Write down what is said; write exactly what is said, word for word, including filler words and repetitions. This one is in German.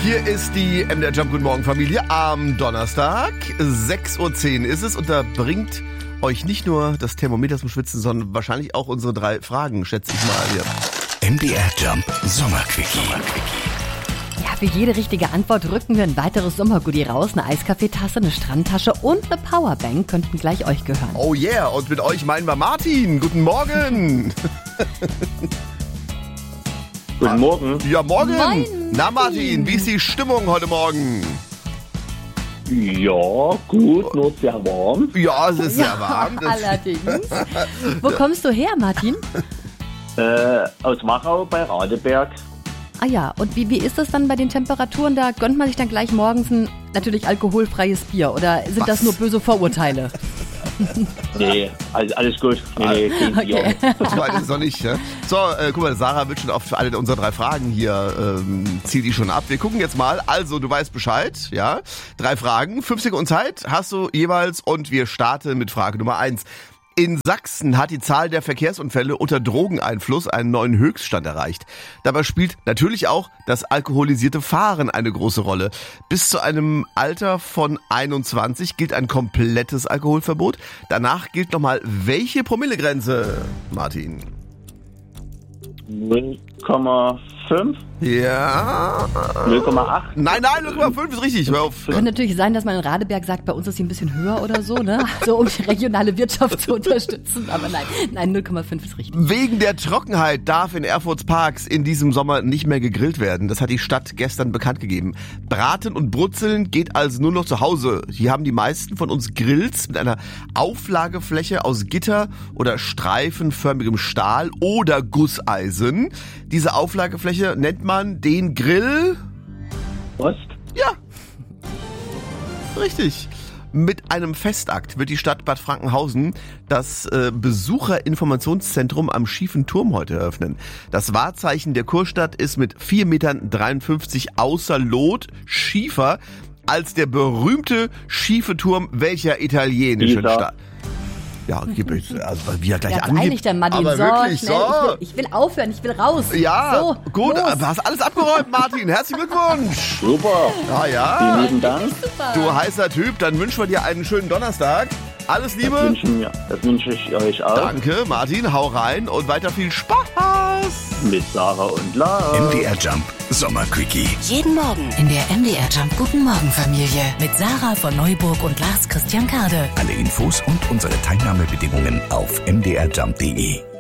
Hier ist die M D R Jump Guten Morgen Familie am Donnerstag. sechs Uhr zehn ist es und da bringt euch nicht nur das Thermometer zum Schwitzen, sondern wahrscheinlich auch unsere drei Fragen, schätze ich mal hier. M D R Jump Sommerquickie. Ja, für jede richtige Antwort rücken wir ein weiteres Sommergoodie raus. Eine Eiskaffeetasse, eine Strandtasche und eine Powerbank könnten gleich euch gehören. Oh yeah, und mit euch meinen wir Martin. Guten Morgen. Guten Morgen. Ja, morgen. Moin, Na Martin, wie ist die Stimmung heute Morgen? Ja, gut, nur sehr warm. Ja, es ist sehr warm. Das Allerdings. Wo kommst du her, Martin? Äh, aus Wachau bei Radeberg. Ah ja, und wie, wie ist das dann bei den Temperaturen? Da gönnt man sich dann gleich morgens ein natürlich alkoholfreies Bier oder sind Was? das nur böse Vorurteile? Nee, alles, alles gut. Nee, kein Bier. so weit ist es noch nicht. Ne? So, äh, guck mal, Sarah wird schon oft für alle unserer drei Fragen hier, ähm, zieht die schon ab. Wir gucken jetzt mal. Also, du weißt Bescheid, ja? Drei Fragen, fünf Sekunden Zeit hast du jeweils und wir starten mit Frage Nummer eins. In Sachsen hat die Zahl der Verkehrsunfälle unter Drogeneinfluss einen neuen Höchststand erreicht. Dabei spielt natürlich auch das alkoholisierte Fahren eine große Rolle. Bis zu einem Alter von einundzwanzig gilt ein komplettes Alkoholverbot. Danach gilt nochmal welche Promillegrenze, Martin? null Komma fünf? Ja. null Komma acht? Nein, nein, null Komma fünf ist richtig. Hör auf. Könnte natürlich sein, dass man in Radeberg sagt, bei uns ist sie ein bisschen höher oder so, ne? So, um die regionale Wirtschaft zu unterstützen. Aber nein, nein, null Komma fünf ist richtig. Wegen der Trockenheit darf in Erfurts Parks in diesem Sommer nicht mehr gegrillt werden. Das hat die Stadt gestern bekannt gegeben. Braten und Brutzeln geht also nur noch zu Hause. Hier haben die meisten von uns Grills mit einer Auflagefläche aus Gitter oder streifenförmigem Stahl oder Gusseisen. Diese Auflagefläche nennt man den Grill... Ost? Ja, richtig. Mit einem Festakt wird die Stadt Bad Frankenhausen das äh, Besucherinformationszentrum am Schiefen Turm heute eröffnen. Das Wahrzeichen der Kurstadt ist mit vier Komma dreiundfünfzig Metern außer Lot schiefer als der berühmte schiefe Turm welcher italienischen Pisa. Stadt. Ja, gib es, also wie er gleich Ja, angibt. einig dann, Martin. Aber so, wirklich, schnell. so. Ich will, ich will aufhören, ich will raus. Ja, so, gut, los. du hast alles abgeräumt, Martin. Herzlichen Glückwunsch. Super. Ja, ja. Vielen lieben Dank. Du heißer Typ, dann wünschen wir dir einen schönen Donnerstag. Alles Das Liebe. wünschen wir, das wünsche ich euch auch. Danke, Martin. Hau rein und weiter viel Spaß. Mit Sarah und Lars. M D R Jump Sommerquickie. Jeden Morgen in der M D R Jump Guten Morgen Familie mit Sarah von Neuburg und Lars Christian Kade. Alle Infos und unsere Teilnahmebedingungen auf m d r jump punkt d e.